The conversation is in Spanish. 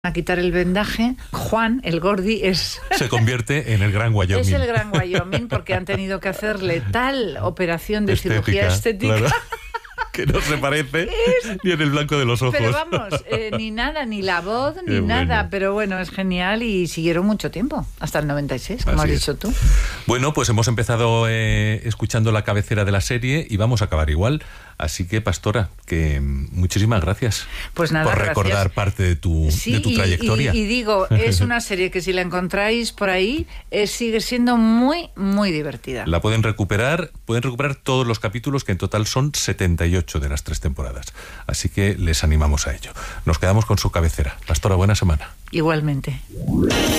a quitar el vendaje, Juan, el Gordi, se convierte en el Gran Wyoming. Es el Gran Wyoming porque han tenido que hacerle tal operación de cirugía estética. Claro. Que no se parece ni en el blanco de los ojos. Pero vamos, ni nada, ni la voz, ni nada. Pero bueno, es genial y siguieron mucho tiempo, hasta el 96, como has dicho tú. Bueno, pues hemos empezado escuchando la cabecera de la serie y vamos a acabar igual. Así que, Pastora, que muchísimas gracias pues nada, por recordar parte de tu trayectoria. Y digo, es una serie que si la encontráis por ahí, sigue siendo muy, muy divertida. La pueden recuperar todos los capítulos, que en total son 78 de las 3 temporadas. Así que les animamos a ello. Nos quedamos con su cabecera. Pastora, buena semana. Igualmente.